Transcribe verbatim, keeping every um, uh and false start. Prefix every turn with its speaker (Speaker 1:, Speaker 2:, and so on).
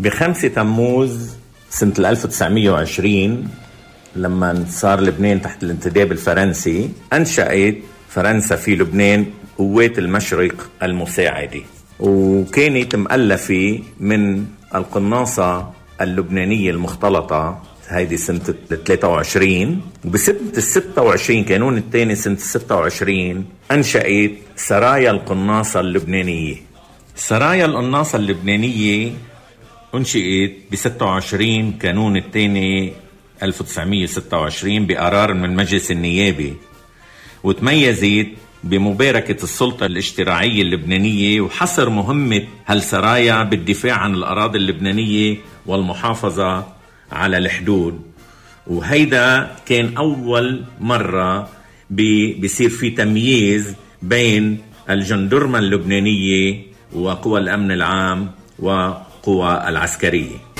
Speaker 1: بخمسة تموز سنة ألف وتسعمية وعشرين لما صار لبنان تحت الانتداب الفرنسي، أنشأت فرنسا في لبنان قوات المشرق المساعدة، وكانت مؤلفة من القناصة اللبنانية المختلطة، هيدي سنة ثلاثة وعشرين. وبسنة الستة وعشرين كانون الثاني سنة الستة وعشرين أنشأت سرايا القناصة اللبنانية. سرايا القناصة اللبنانية أنشئت بستة وعشرين كانون الثاني ألف وتسعمية وستة وعشرين بقرار من المجلس النيابي، وتميزت بمباركة السلطة الاشتراعية اللبنانية وحصر مهمة هالسرايا بالدفاع عن الأراضي اللبنانية والمحافظة على الحدود. وهيدا كان أول مرة بيصير في تمييز بين الجندرمة اللبنانية وقوى الأمن العام وقوى العسكرية.